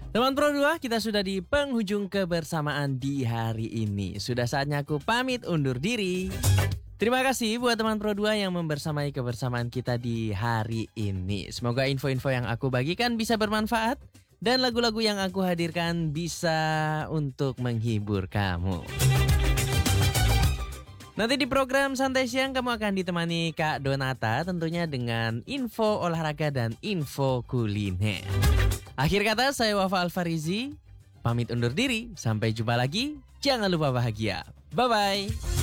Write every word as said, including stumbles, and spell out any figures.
Teman Pro dua, kita sudah di penghujung kebersamaan di hari ini. Sudah saatnya aku pamit undur diri. Terima kasih buat teman Pro dua yang membersamai kebersamaan kita di hari ini. Semoga info-info yang aku bagikan bisa bermanfaat dan lagu-lagu yang aku hadirkan bisa untuk menghibur kamu. Nanti di program Santai Siang kamu akan ditemani Kak Donata tentunya dengan info olahraga dan info kuliner. Akhir kata saya Wafa Alfarizi, pamit undur diri, sampai jumpa lagi, jangan lupa bahagia. Bye-bye.